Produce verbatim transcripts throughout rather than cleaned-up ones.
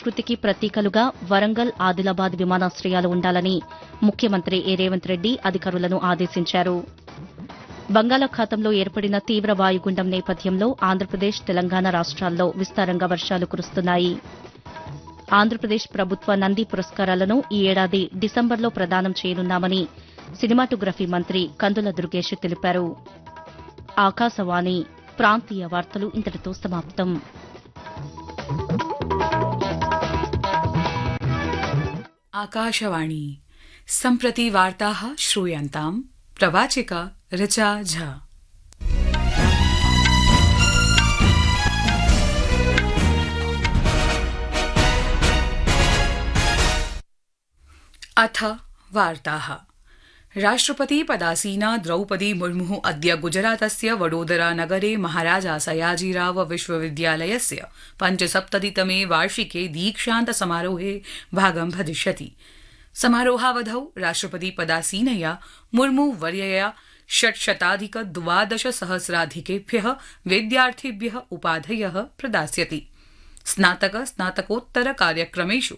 సంస్కృతికి ప్రతీకలుగా వరంగల్ ఆదిలాబాద్ విమానాశ్రయాలు ఉండాలని ముఖ్యమంత్రి ఏ రేవంత్ రెడ్డి అధికారులను ఆదేశించారు. బంగాళాఖాతంలో ఏర్పడిన తీవ్ర వాయుగుండం నేపథ్యంలో ఆంధ్రప్రదేశ్, తెలంగాణ రాష్ట్రాల్లో విస్తారంగా వర్షాలు కురుస్తున్నాయి. ఆంధ్రప్రదేశ్ ప్రభుత్వ నంది పురస్కారాలను ఈ ఏడాది డిసెంబర్లో ప్రదానం చేయనున్నామని సినిమాటోగ్రఫీ మంత్రి కందుల దుర్గేష్ తెలిపారు. ఆకాశవాణి ప్రాంతీయ వార్తలు ఇంతటితో సమాప్తం. आकाशवाणी सम्प्रति वार्ताः श्रूयन्ताम्. प्रवाचिका ऋचा झा. अथ वार्ताः. राष्ट्रपति पदासीना द्रौपदी मुर्मुः अद्य गुजरातस्य वडोदरा नगरे महाराजा सयाजीराव विश्वविद्यालयस्य पञ्चसप्ततितमे वार्षिके दीक्षान्त समारोहे भागं भजिष्यति. समारोहावधौ राष्ट्रपति पदासीनया मुर्मू वर्यया षट्शताधिक द्वादश सहस्राधिकेभ्यः विद्यार्थिभ्यः उपाधयः प्रदास्यति. स्नातक स्नातकोत्तर कार्यक्रमेषु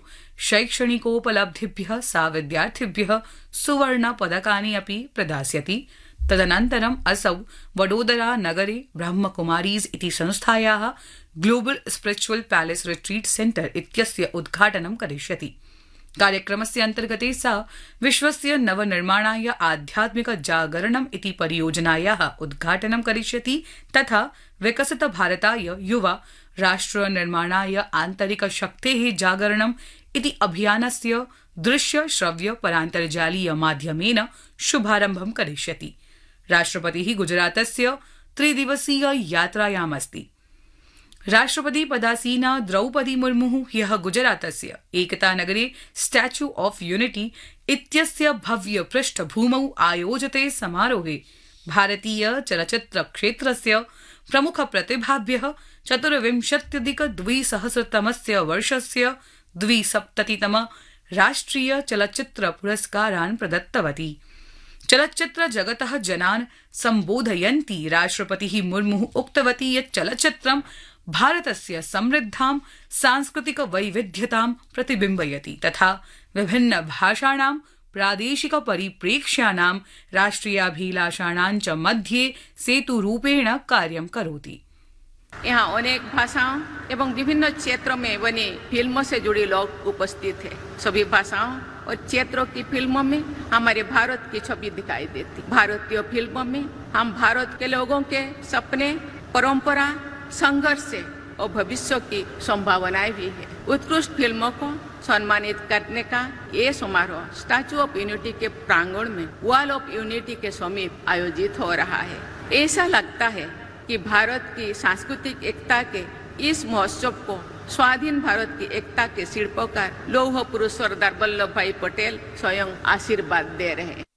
शैक्षणिकोपलब्धिभ्यः सा विद्यार्थिभ्यः सुवर्ण पदकानि अपि प्रदास्यति. तदनन्तरम् असौ वडोदरा नगरे ब्रह्मकुमारीज़ इति संस्थायाः global spiritual palace retreat centre इत्यस्य उद्घाटनं करिष्यति. कार्यक्रमस्य अन्तर्गते सा विश्वस्य नवनिर्माणाय आध्यात्मिक जागरणम् इति परियोजनायाः उद्घाटनं करिष्यति तथा विकसित भारताय युवा राष्ट्र निर्माणाय आन्तरिक शक्तेः जागरणम् इति अभियानस्य दृश्य श्रव्य परान्तर्जालीय माध्यमेन शुभारम्भं करिष्यति. राष्ट्रपतिः गुजरातस्य त्रिदिवसीय यात्रायामस्ति. राष्ट्रपति पदासीना द्रौपदी मुर्मुः ह्यः गुजरातस्य एकतानगरे स्टैच्यू ऑफ यूनिटी इत्यस्य भव्य पृष्ठभूमौ आयोजिते समारोहे भारतीय चलच्चित्र क्षेत्रस्य प्रमुख प्रतिभाभ्यः चतुर्विंशत्यधिक द्विसहस्रतमस्य वर्षस्य द्विसप्ततितम राष्ट्रिय चलच्चित्र पुरस्कारान् प्रदत्तवती. चलच्चित्र जगतः जनान् सम्बोधयन्ती राष्ट्रपतिः मुर्मुः उक्तवती यत् चलच्चित्रं भारतस्य समृद्धां सांस्कृतिक वैविध्यतां प्रतिबिम्बयति तथा विभिन्न भाषाणां प्रादेशिक परिप्रेक्ष्याणां राष्ट्रियाभिलाषाणां च मध्ये सेतुरूपेण कार्यं करोति. यहाँ अनेक भाषाओं एवं विभिन्न क्षेत्रों में बनी फिल्मों से जुड़े लोग उपस्थित हैं. सभी भाषाओं और क्षेत्रों की फिल्मों में हमारे भारत की छवि दिखाई देती. भारतीय फिल्मों में हम भारत के लोगों के सपने, परंपरा, संघर्ष और भविष्य की संभावनाएं भी है. उत्कृष्ट फिल्मों को सम्मानित करने का ये समारोह स्टैच्यू ऑफ यूनिटी के प्रांगण में वॉल ऑफ यूनिटी के समीप आयोजित हो रहा है. ऐसा लगता है कि भारत की सांस्कृतिक एकता के इस महोत्सव को स्वाधीन भारत की एकता के शिल्पकार लौह पुरुष सरदार वल्लभ भाई पटेल स्वयं आशीर्वाद दे रहे हैं.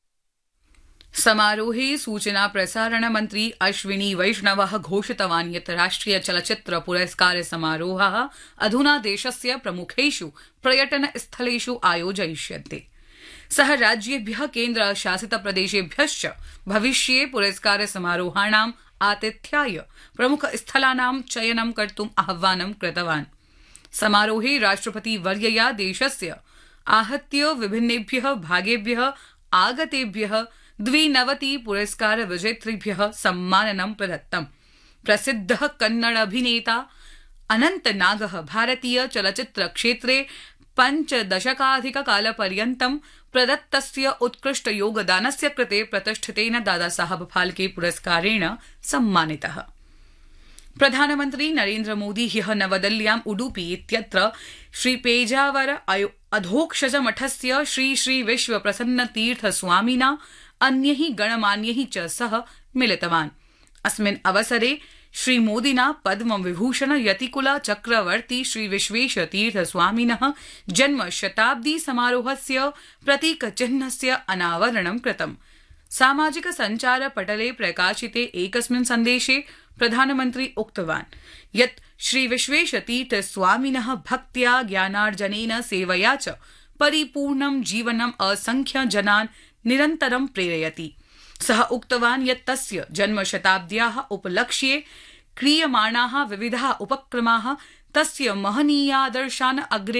समारोहे सूचना प्रसारण मंत्री अश्विनी वैष्णवः घोषितवान् यत् राष्ट्रिय चलच्चित्र पुरस्कार समारोहः अधुना देशस्य प्रमुखेषु पर्यटन स्थलेषु आयोजयिष्यन्ते. सः राज्येभ्यः केन्द्रशासित प्रदेशेभ्यश्च भविष्ये पुरस्कार समारोहाणाम् आतिथ्याय प्रमुख स्थलानां चयनं कर्तुम् आह्वानं कृतवान्. समारोहे राष्ट्रपति वर्यया देशस्य आहत्य विभिन्नेभ्यः भागेभ्यः आगतेभ्यः द्विनवति पुरस्कार विजेतृभ्यः सम्माननं प्रदत्तम्. प्रसिद्धः कन्नड अभिनेता अनन्तनागः भारतीय चलच्चित्र क्षेत्रे पञ्चदशकाधिककालपर्यन्तं प्रदत्तस्य उत्कृष्ट योगदानस्य कृते प्रतिष्ठितेन दादासाहब फाल्के पुरस्कारेण सम्मानितः. प्रधानमन्त्री नरेन्द्र मोदी ह्यः नवदिल्ल्याम् उडुपी इत्यत्र श्री पेजावर अधोक्षज मठस्य श्री श्री विश्व प्रसन्न तीर्थ स्वामिना अन्यैः गणमान्यैः च सह मिलितवान्. अस्मिन् अवसरे श्री मोदिना पद्म विभूषण यतिकुल चक्रवर्ती श्री विश्वेश तीर्थ स्वामिनः जन्म शताब्दी समारोहस्य प्रतीक चिह्नस्य अनावरणं कृतम्. सामाजिक संचार पटले प्रकाशिते एकस्मिन् सन्देशे प्रधानमन्त्री उक्तवान् यत् श्री विश्वेश तीर्थ स्वामिनः भक्त्या ज्ञानार्जनेन सेवया च परिपूर्णं जीवनम् असंख्य जनान् निरन्तरं प्रेरयति. सः उक्तवान् यत् तस्य जन्मशताब्द्याः उपलक्ष्ये क्रियमाणाः विविधाः उपक्रमाः तस्य महनीयादर्शान् अग्रे